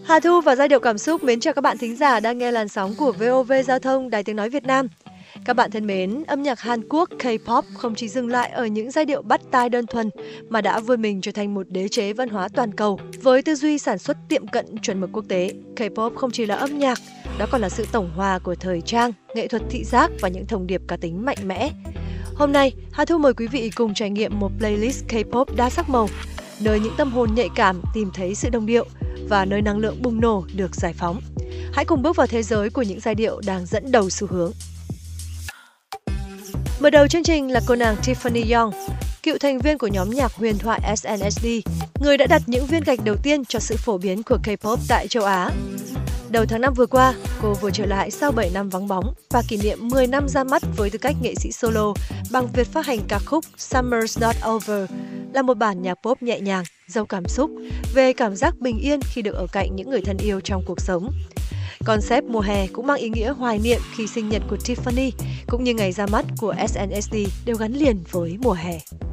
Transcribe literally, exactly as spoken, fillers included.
Hà Thu và giai điệu cảm xúc mến chào các bạn thính giả đang nghe làn sóng của vê o vê Giao thông Đài Tiếng Nói Việt Nam. Các bạn thân mến, âm nhạc Hàn Quốc K-pop không chỉ dừng lại ở những giai điệu bắt tai đơn thuần mà đã vươn mình trở thành một đế chế văn hóa toàn cầu. Với tư duy sản xuất tiệm cận chuẩn mực quốc tế, K-pop không chỉ là âm nhạc, đó còn là sự tổng hòa của thời trang, nghệ thuật thị giác và những thông điệp cá tính mạnh mẽ. Hôm nay, Hà Thu mời quý vị cùng trải nghiệm một playlist K-pop đa sắc màu, nơi những tâm hồn nhạy cảm tìm thấy sự đồng điệu và nơi năng lượng bùng nổ được giải phóng. Hãy cùng bước vào thế giới của những giai điệu đang dẫn đầu xu hướng. Mở đầu chương trình là cô nàng Tiffany Young, cựu thành viên của nhóm nhạc huyền thoại ét en ét đê, người đã đặt những viên gạch đầu tiên cho sự phổ biến của K-pop tại châu Á. Đầu tháng năm vừa qua, cô vừa trở lại sau bảy năm vắng bóng và kỷ niệm mười năm ra mắt với tư cách nghệ sĩ solo bằng việc phát hành ca khúc Summer's Not Over, là một bản nhạc pop nhẹ nhàng, giàu cảm xúc, về cảm giác bình yên khi được ở cạnh những người thân yêu trong cuộc sống. Concept mùa hè cũng mang ý nghĩa hoài niệm khi sinh nhật của Tiffany cũng như ngày ra mắt của ét en ét đê đều gắn liền với mùa hè.